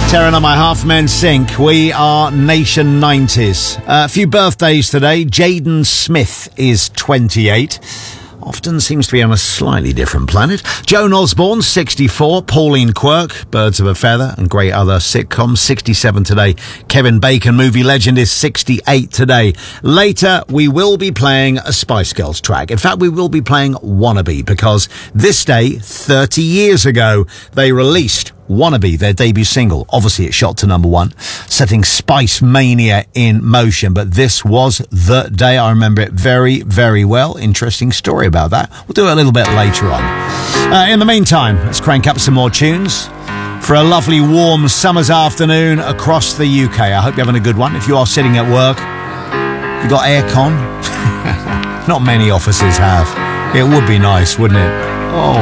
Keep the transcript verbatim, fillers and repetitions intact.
Terran and my half men sink. We are Nation nineties. Uh, a few birthdays today. Jaden Smith is twenty-eight. Often seems to be on a slightly different planet. Joan Osborne, sixty-four. Pauline Quirk, Birds of a Feather, and great other sitcoms, sixty-seven today. Kevin Bacon, movie legend, is sixty-eight today. Later, we will be playing a Spice Girls track. In fact, we will be playing Wannabe, because this day, thirty years ago, they released Wannabe, their debut single. Obviously, it shot to number one, setting Spice Mania in motion. But this was the day. I remember it very, very well. Interesting story about that. We'll do it a little bit later on. Uh, in the meantime, let's crank up some more tunes for a lovely, warm summer's afternoon across the U K. I hope you're having a good one. If you are sitting at work, you got aircon? Not many offices have. It would be nice, wouldn't it? Oh,